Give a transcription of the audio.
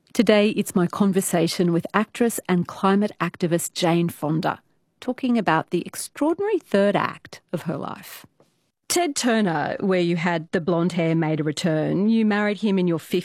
Today, it's my conversation with actress and climate activist Jane Fonda, talking about the extraordinary third act of her life. Ted Turner, where you had the blonde hair, made a return. You married him in your